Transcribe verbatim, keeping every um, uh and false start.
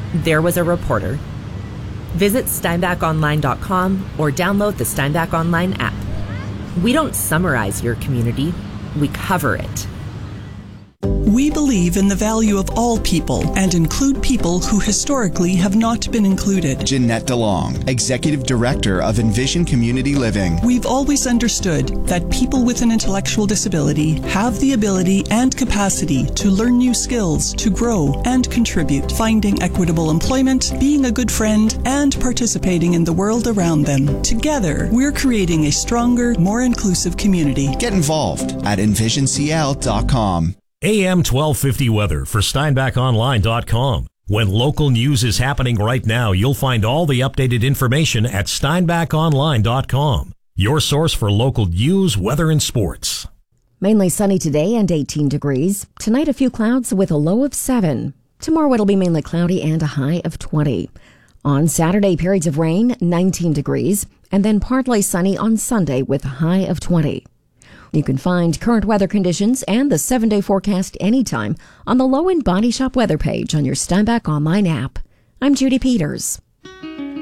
there was a reporter. Visit Steinbach Online dot com or download the Steinbach Online app. We don't summarize your community, we cover it. We believe in the value of all people and include people who historically have not been included. Jeanette DeLong, Executive Director of Envision Community Living. We've always understood that people with an intellectual disability have the ability and capacity to learn new skills, to grow and contribute, finding equitable employment, being a good friend, and participating in the world around them. Together, we're creating a stronger, more inclusive community. Get involved at envision c l dot com. A M twelve fifty weather for Steinbach Online dot com. When local news is happening right now, you'll find all the updated information at Steinbach Online dot com. Your source for local news, weather, and sports. Mainly sunny today and eighteen degrees. Tonight, a few clouds with a low of seven. Tomorrow, it'll be mainly cloudy and a high of twenty. On Saturday, periods of rain, nineteen degrees, and then partly sunny on Sunday with a high of twenty. You can find current weather conditions and the seven-day forecast anytime on the Low End Body Shop weather page on your Steinbach Online app. I'm Judy Peters.